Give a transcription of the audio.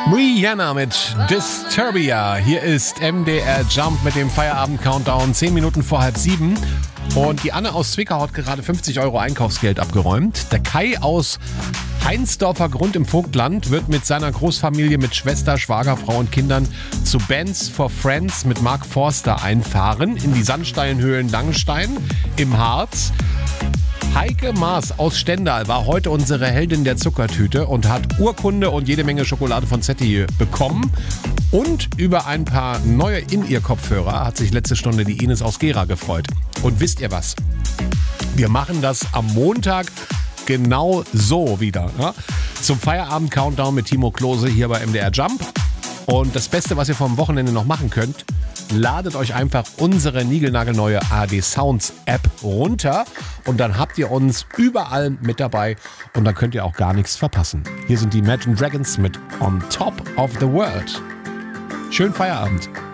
Rihanna mit Disturbia. Hier ist MDR Jump mit dem Feierabend-Countdown. 10 Minuten vor 6:30. Und die Anne aus Zwickau hat gerade 50 € Einkaufsgeld abgeräumt. Der Kai aus Heinsdorfer Grund im Vogtland wird mit seiner Großfamilie mit Schwester, Schwagerfrau und Kindern zu Bands for Friends mit Mark Forster einfahren in die Sandsteinhöhlen Langenstein im Harz. Heike Maas aus Stendal war heute unsere Heldin der Zuckertüte und hat Urkunde und jede Menge Schokolade von Zetti bekommen. Und über ein paar neue In-Ear-Kopfhörer hat sich letzte Stunde die Ines aus Gera gefreut. Und wisst ihr was? Wir machen das am Montag genau so wieder. Ja? Zum Feierabend-Countdown mit Timo Klose hier bei MDR Jump. Und das Beste, was ihr vom Wochenende noch machen könnt, ladet euch einfach unsere niegelnagelneue ARD Sounds App runter und dann habt ihr uns überall mit dabei und dann könnt ihr auch gar nichts verpassen. Hier sind die Imagine Dragons mit On Top of the World. Schönen Feierabend.